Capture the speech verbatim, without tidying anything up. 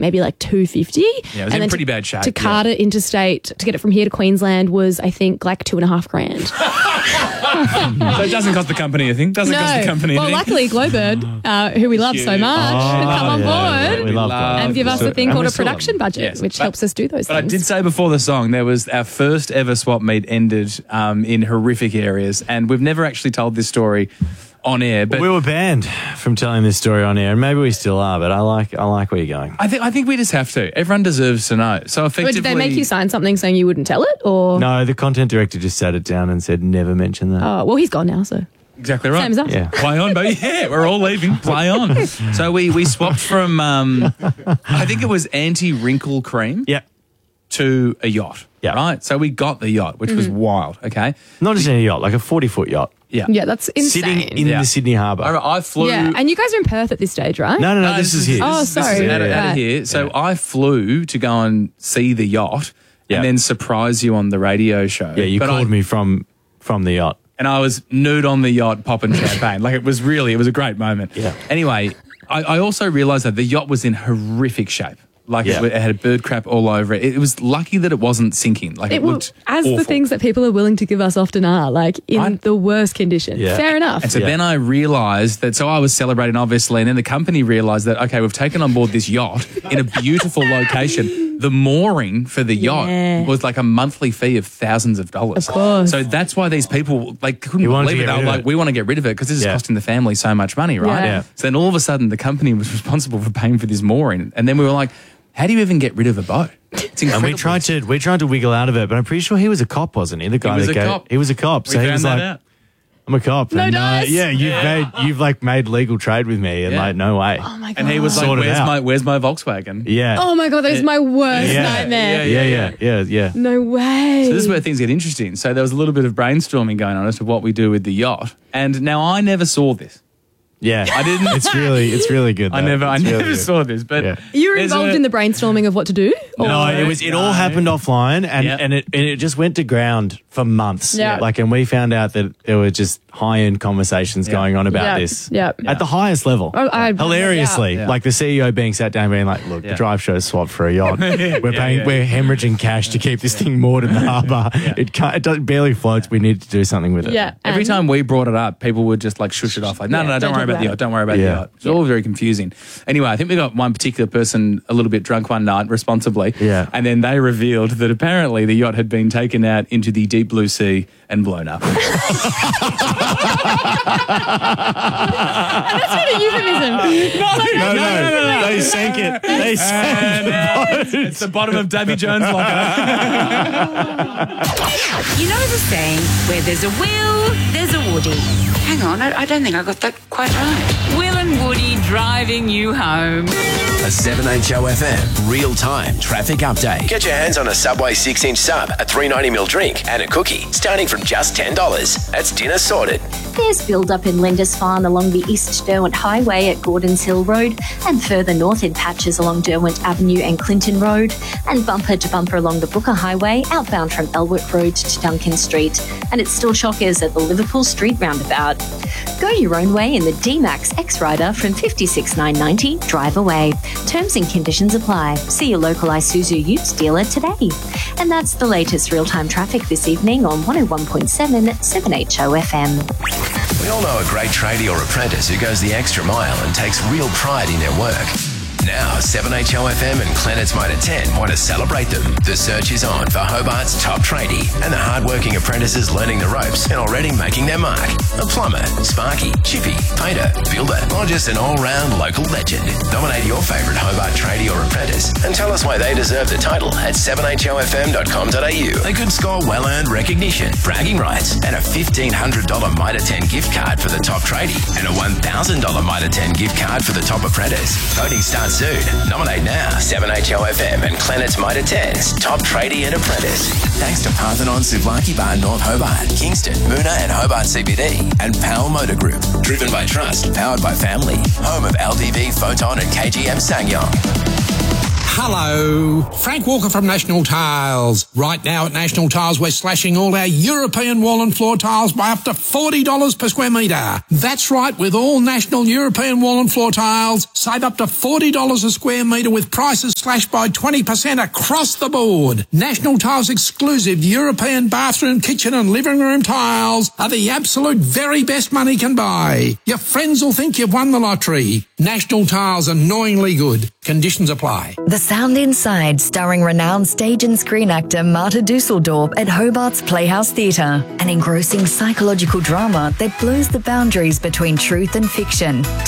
maybe like two fifty. Yeah, it was and in then pretty to, bad shape. To cart yeah. it interstate, to get it from here to Queensland was, I think, like two and a half grand. So it doesn't cost the company anything. Doesn't no. cost the company well, anything. luckily, Glowbird, uh, who we love so much, Oh, have come on yeah, board yeah, we love and Glowbird. give us So- a thing and called we a still love production them. budget, Yes. which But- helps us do those But things. I did say before the song, there was our first ever swap meet ended um, in horrific areas, and we've never actually told this story on air. But we were banned from telling this story on air, and maybe we still are. But I like, I like where you're going. I think I think we just have to. Everyone deserves to know. So Or effectively, did they make you sign something saying you wouldn't tell it? Or No, the content director just sat it down and said, "Never mention that." Oh, well, he's gone now, so. Exactly right. Same as us. Yeah. Play on, baby. Yeah, we're all leaving. Play on. So we we swapped from um, I think it was anti-wrinkle cream Yeah. to a yacht. Yeah. Right. So we got the yacht, which was wild. Okay. Not just any yacht, like a forty-foot yacht. Yeah. Yeah, that's insane. Sitting in Yeah. the Sydney Harbour. I, I flew. yeah, and you guys are in Perth at this stage, right? No, no, no, No, this, is here. Oh, This is sorry. out, of, out of Right. here. So I flew to go and see the yacht Yeah. and then surprise you on the radio show. Yeah, you But called I, me from from the yacht. and I was nude on the yacht popping champagne. Like it was really, it was a great moment. Yeah. Anyway, I, I also realised that the yacht was in horrific shape. Like Yeah. it, it had bird crap all over it. It was lucky that it wasn't sinking. Like it, It will, looked as awful. the things that people are willing to give us often are, like in Right. the worst condition. Yeah. Fair enough. And so Yeah. then I realised that, so I was celebrating obviously, and then the company realised that, okay, we've taken on board this yacht in a beautiful location. The mooring for the yacht Yeah. was like a monthly fee of thousands of dollars. Of course. So that's why these people, like, couldn't You wanted to believe it. get They were rid of like, it. we want to get rid of it because this is Yeah. costing the family so much money, right? Yeah. Yeah. So then all of a sudden the company was responsible for paying for this mooring. And then we were like, how do you even get rid of a boat? It's And incredible. we tried to we tried to wiggle out of it, but I'm pretty sure he was a cop, wasn't he? The guy was that a gave, cop. He was a cop. We so he found was that like, out. I'm a cop. No and, uh, dice. yeah, you've Yeah. made you've like made legal trade with me, and Yeah. like no way. oh my God. And he was like, Sort it where's out. my, where's my Volkswagen? Yeah. Oh my God, that is my worst Yeah. nightmare. yeah, yeah, yeah, yeah. No way. So this is where things get interesting. So there was a little bit of brainstorming going on as to what we do with the yacht. And now I never saw this. Yeah, I didn't- It's really, it's really good. I though. never, I It's really never good. saw this. But Yeah. you were there's involved a- in the brainstorming of what to do? Or- No, it was. It all No. happened offline, and Yep. and it and it just went to ground for months. Yeah. Like, and we found out that there were just high end conversations Yeah. going on about Yeah. this. Yeah. At the highest level. Oh, I- Hilariously, Yeah. like the C E O being sat down, being like, "Look, Yeah. the drive show's swapped for a yacht. We're Yeah, paying, yeah. we're hemorrhaging cash to keep this thing moored in the harbour. It can't, it does, barely floats. We need to do something with it." Yeah. Every and- time we brought it up, people would just like shush it off. Like, no, Yeah, no, no, don't, don't worry talk about the about yacht. Don't worry about Yeah. the yacht. It's all very confusing. Anyway, I think we got one particular person a little bit drunk one night, responsibly. Yeah. And then they revealed that apparently the yacht had been taken out into the deep blue sea and blown up. That's not a euphemism. No, no, they sank it. They sank And, uh, it's the bottom of Davy Jones' locker. You know the saying, where there's a Will, there's a Woody. Hang on, I, I don't think I got that quite right. Will and Woody driving you home. A seven H O F M real-time traffic update. Get your hands on a Subway six inch sub, a three ninety ml drink and a cookie starting from just ten dollars. That's dinner sorted. There's build-up in Lindisfarne along the East Derwent Highway at Gordons Hill Road, and further north in patches along Derwent Avenue and Clinton Road, and bumper to bumper along the Booker Highway outbound from Elwood Road to Duncan Street. And it's still chockers at the Liverpool Street roundabout. Go your own way in the D-Max X-Rider from fifty-six thousand nine hundred ninety, drive away. Terms and conditions apply. See your local Isuzu Utes dealer today. And that's the latest real-time traffic this evening on one oh one point seven seven H O F M. We all know a great tradie or apprentice who goes the extra mile and takes real pride in their work. Now, seven H O F M and Planet's Motor ten want to celebrate them. The search is on for Hobart's top tradie and the hard-working apprentices learning the ropes and already making their mark. A plumber, sparky, chippy, painter, builder, or just an all-round local legend. Nominate your favourite Hobart tradie or apprentice and tell us why they deserve the title at seven H O F M dot com dot a u. They could score well-earned recognition, bragging rights, and a fifteen hundred dollars Mitre ten gift card for the top tradie and a one thousand dollars Mitre ten gift card for the top apprentice. Voting starts soon. Nominate now. seven H O F M and Planet's Mitre ten's top tradie and apprentice. Thanks to Parthenon Souvlaki Bar North Hobart, Kingston, Moona and Hobart C B D, and Powell Motor Group. Driven by trust, powered by family. Home of L D V, Photon and K G M Sangyong. Hello, Frank Walker from National Tiles. Right now at National Tiles, we're slashing all our European wall and floor tiles by up to forty dollars per square metre. That's right, with all National European wall and floor tiles, save up to forty dollars a square metre with prices slashed by twenty percent across the board. National Tiles exclusive European bathroom, kitchen and living room tiles are the absolute very best money can buy. Your friends will think you've won the lottery. National Tiles, annoyingly good. Conditions apply. The Sound Inside, starring renowned stage and screen actor Marta Dusseldorp at Hobart's Playhouse Theatre. An engrossing psychological drama that blurs the boundaries between truth and fiction.